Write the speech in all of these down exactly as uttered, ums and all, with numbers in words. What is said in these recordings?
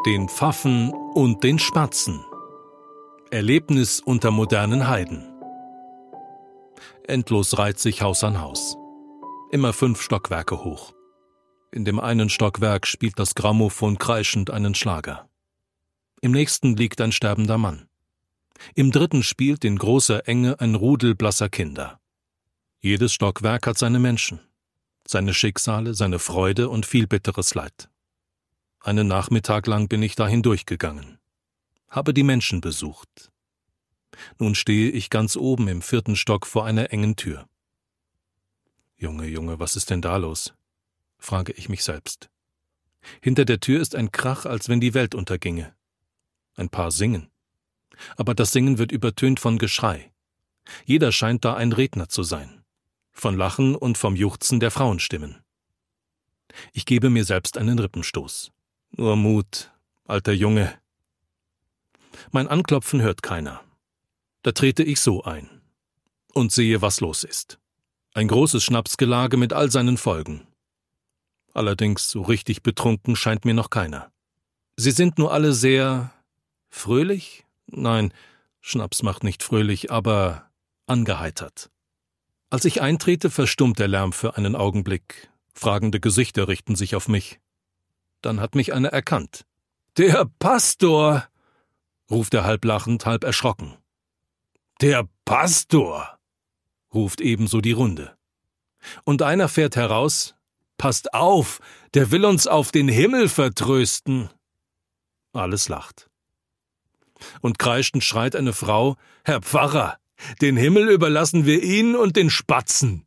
Den Pfaffen und den Spatzen. Erlebnis unter modernen Heiden. Endlos reiht sich Haus an Haus. Immer fünf Stockwerke hoch. In dem einen Stockwerk spielt das Grammophon kreischend einen Schlager. Im nächsten liegt ein sterbender Mann. Im dritten spielt in großer Enge ein Rudel blasser Kinder. Jedes Stockwerk hat seine Menschen, seine Schicksale, seine Freude und viel bitteres Leid. Einen Nachmittag lang bin ich da hindurchgegangen, habe die Menschen besucht. Nun stehe ich ganz oben im vierten Stock vor einer engen Tür. Junge, Junge, was ist denn da los? Frage ich mich selbst. Hinter der Tür ist ein Krach, als wenn die Welt unterginge. Ein Paar singen. Aber das Singen wird übertönt von Geschrei. Jeder scheint da ein Redner zu sein. Von Lachen und vom Juchzen der Frauenstimmen. Ich gebe mir selbst einen Rippenstoß. Nur Mut, alter Junge. Mein Anklopfen hört keiner. Da trete ich so ein und sehe, was los ist. Ein großes Schnapsgelage mit all seinen Folgen. Allerdings so richtig betrunken scheint mir noch keiner. Sie sind nur alle sehr fröhlich? Nein, Schnaps macht nicht fröhlich, aber angeheitert. Als ich eintrete, verstummt der Lärm für einen Augenblick. Fragende Gesichter richten sich auf mich. Dann hat mich einer erkannt. »Der Pastor«, ruft er halb lachend, halb erschrocken. »Der Pastor«, ruft ebenso die Runde. Und einer fährt heraus, »Passt auf, der will uns auf den Himmel vertrösten.« Alles lacht. Und kreischend schreit eine Frau, »Herr Pfarrer, den Himmel überlassen wir Ihnen und den Spatzen.«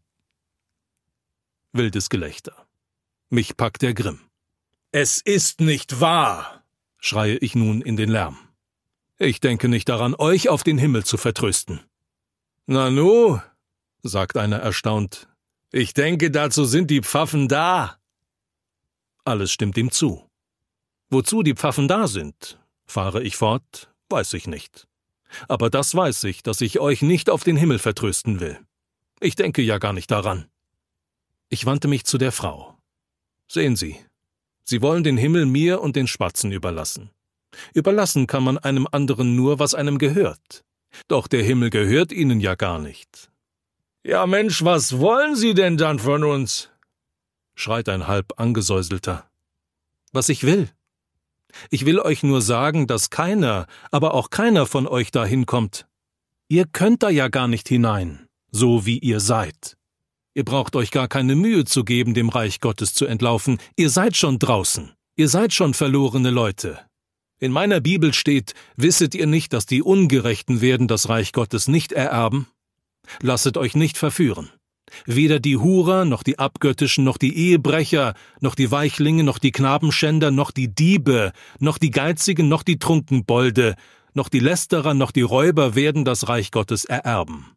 Wildes Gelächter. Mich packt der Grimm. »Es ist nicht wahr«, schreie ich nun in den Lärm. »Ich denke nicht daran, euch auf den Himmel zu vertrösten.« »Nanu«, sagt einer erstaunt, »ich denke, dazu sind die Pfaffen da.« Alles stimmt ihm zu. Wozu die Pfaffen da sind, fahre ich fort, weiß ich nicht. Aber das weiß ich, dass ich euch nicht auf den Himmel vertrösten will. Ich denke ja gar nicht daran. Ich wandte mich zu der Frau. Sehen Sie, Sie wollen den Himmel mir und den Spatzen überlassen. Überlassen kann man einem anderen nur, was einem gehört. Doch der Himmel gehört Ihnen ja gar nicht. »Ja Mensch, was wollen Sie denn dann von uns?« schreit ein halb angesäuselter. »Was ich will. Ich will euch nur sagen, dass keiner, aber auch keiner von euch da hinkommt. Ihr könnt da ja gar nicht hinein, so wie ihr seid. Ihr braucht euch gar keine Mühe zu geben, dem Reich Gottes zu entlaufen. Ihr seid schon draußen. Ihr seid schon verlorene Leute. In meiner Bibel steht, wisset ihr nicht, dass die Ungerechten werden das Reich Gottes nicht ererben? Lasset euch nicht verführen. Weder die Hurer, noch die Abgöttischen, noch die Ehebrecher, noch die Weichlinge, noch die Knabenschänder, noch die Diebe, noch die Geizigen, noch die Trunkenbolde, noch die Lästerer, noch die Räuber werden das Reich Gottes ererben.«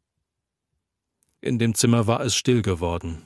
In dem Zimmer war es still geworden.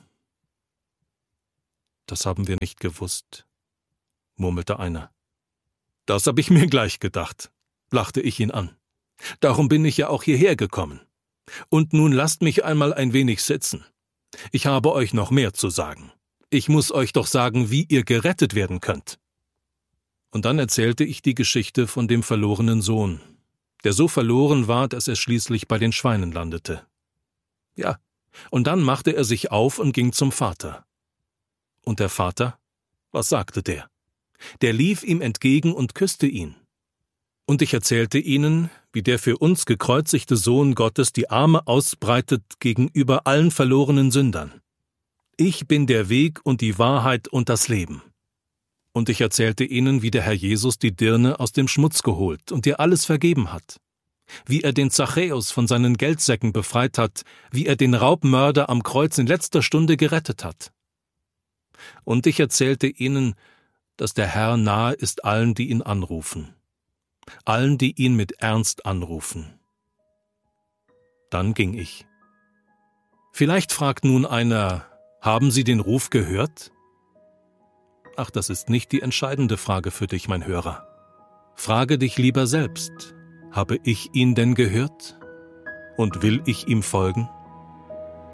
»Das haben wir nicht gewusst«, murmelte einer. »Das hab ich mir gleich gedacht«, lachte ich ihn an. »Darum bin ich ja auch hierher gekommen. Und nun lasst mich einmal ein wenig sitzen. Ich habe euch noch mehr zu sagen. Ich muss euch doch sagen, wie ihr gerettet werden könnt.« Und dann erzählte ich die Geschichte von dem verlorenen Sohn, der so verloren war, dass er schließlich bei den Schweinen landete. Ja, und dann machte er sich auf und ging zum Vater. Und der Vater? Was sagte der? Der lief ihm entgegen und küsste ihn. Und ich erzählte ihnen, wie der für uns gekreuzigte Sohn Gottes die Arme ausbreitet gegenüber allen verlorenen Sündern. Ich bin der Weg und die Wahrheit und das Leben. Und ich erzählte ihnen, wie der Herr Jesus die Dirne aus dem Schmutz geholt und ihr alles vergeben hat. Wie er den Zachäus von seinen Geldsäcken befreit hat, wie er den Raubmörder am Kreuz in letzter Stunde gerettet hat. Und ich erzählte ihnen, dass der Herr nahe ist allen, die ihn anrufen. Allen, die ihn mit Ernst anrufen. Dann ging ich. Vielleicht fragt nun einer, haben Sie den Ruf gehört? Ach, das ist nicht die entscheidende Frage für dich, mein Hörer. Frage dich lieber selbst, habe ich ihn denn gehört? Und will ich ihm folgen?